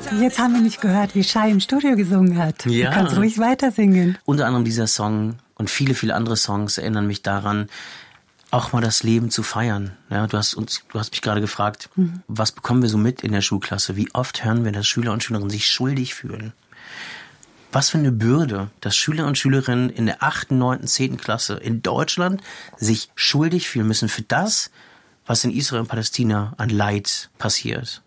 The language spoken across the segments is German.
Jetzt haben wir nicht gehört, wie Shai im Studio gesungen hat. Ja. Du kannst ruhig weiter singen. Unter anderem dieser Song und viele, viele andere Songs erinnern mich daran, auch mal das Leben zu feiern. Ja, du hast mich gerade gefragt, was bekommen wir so mit in der Schulklasse? Wie oft hören wir, dass Schüler und Schülerinnen sich schuldig fühlen? Was für eine Bürde, dass Schüler und Schülerinnen in der 8., 9., 10. Klasse in Deutschland sich schuldig fühlen müssen für das, was in Israel und Palästina an Leid passiert.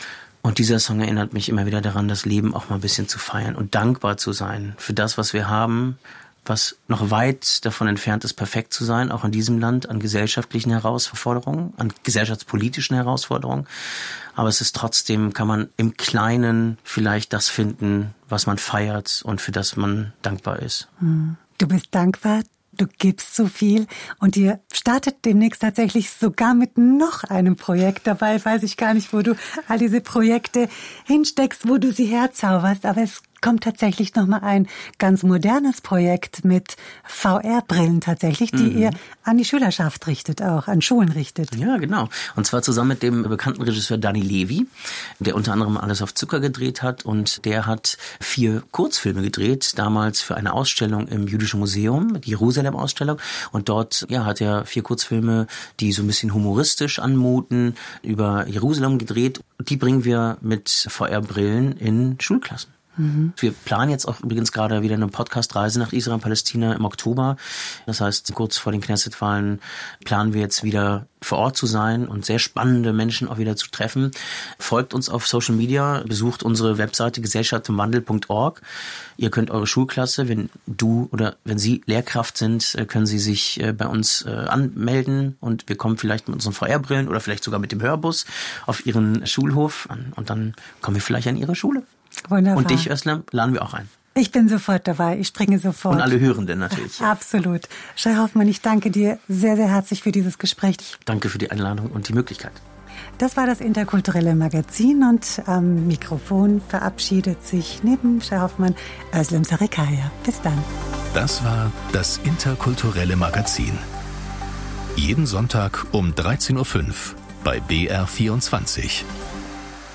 Und dieser Song erinnert mich immer wieder daran, das Leben auch mal ein bisschen zu feiern und dankbar zu sein für das, was wir haben, was noch weit davon entfernt ist, perfekt zu sein, auch in diesem Land, an gesellschaftlichen Herausforderungen, an gesellschaftspolitischen Herausforderungen. Aber es ist trotzdem, kann man im Kleinen vielleicht das finden, was man feiert und für das man dankbar ist. Du bist dankbar, du gibst so viel und ihr startet demnächst tatsächlich sogar mit noch einem Projekt. Dabei weiß ich gar nicht, wo du all diese Projekte hinsteckst, wo du sie herzauberst, aber es kommt tatsächlich nochmal ein ganz modernes Projekt mit VR-Brillen tatsächlich, die ihr an die Schülerschaft richtet, auch an Schulen richtet. Ja, genau. Und zwar zusammen mit dem bekannten Regisseur Dani Levy, der unter anderem Alles auf Zucker gedreht hat, und der hat 4 Kurzfilme gedreht, damals für eine Ausstellung im Jüdischen Museum, die Jerusalem-Ausstellung. Und dort hat er 4 Kurzfilme, die so ein bisschen humoristisch anmuten, über Jerusalem gedreht. Die bringen wir mit VR-Brillen in Schulklassen. Wir planen jetzt auch übrigens gerade wieder eine Podcast-Reise nach Israel und Palästina im Oktober. Das heißt, kurz vor den Knesset-Wahlen planen wir jetzt wieder vor Ort zu sein und sehr spannende Menschen auch wieder zu treffen. Folgt uns auf Social Media, besucht unsere Webseite gesellschaftimwandel.org. Ihr könnt eure Schulklasse, wenn du oder wenn Sie Lehrkraft sind, können Sie sich bei uns anmelden und wir kommen vielleicht mit unseren VR-Brillen oder vielleicht sogar mit dem Hörbus auf Ihren Schulhof an und dann kommen wir vielleicht an Ihre Schule. Wunderbar. Und dich, Özlem, laden wir auch ein. Ich bin sofort dabei, ich springe sofort. Und alle Hörenden natürlich. Absolut. Shai Hoffmann, ich danke dir sehr, sehr herzlich für dieses Gespräch. Danke für die Einladung und die Möglichkeit. Das war das Interkulturelle Magazin und am Mikrofon verabschiedet sich neben Shai Hoffmann Özlem Sarikaya. Bis dann. Das war das Interkulturelle Magazin. Jeden Sonntag um 13.05 Uhr bei BR24.